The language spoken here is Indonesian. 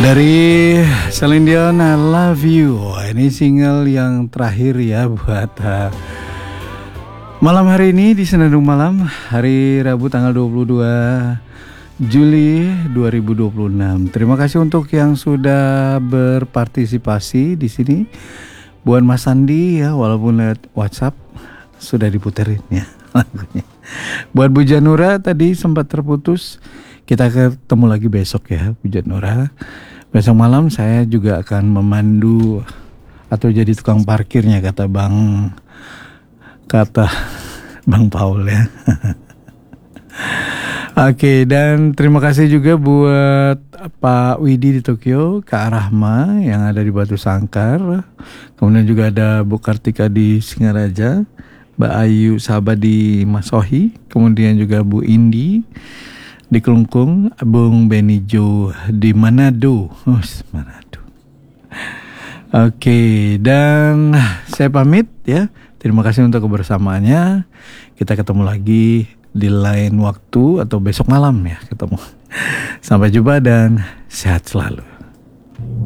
Dari Celine Dion, I Love You. Ini single yang terakhir ya buat malam hari ini di Senandung Malam, hari Rabu tanggal 22 Juli 2026. Terima kasih untuk yang sudah berpartisipasi di sini. Buat Mas Sandi ya, walaupun lewat WhatsApp sudah diputerin ya lagunya. Buat Bu Janura tadi sempat terputus. Kita ketemu lagi besok ya Bu Janura. Besok malam saya juga akan memandu atau jadi tukang parkirnya kata Bang Paul ya. Oke, dan terima kasih juga buat Pak Widi di Tokyo, Kak Rahma yang ada di Batu Sangkar. Kemudian juga ada Bu Kartika di Singaraja, Mbak Ayu sahabat di Masohi, kemudian juga Bu Indi di Kelungkung, Bung Benijo di Manado. Manado. Oke, dan saya pamit ya. Terima kasih untuk kebersamaannya. Kita ketemu lagi di lain waktu atau besok malam ya ketemu. Sampai jumpa dan sehat selalu.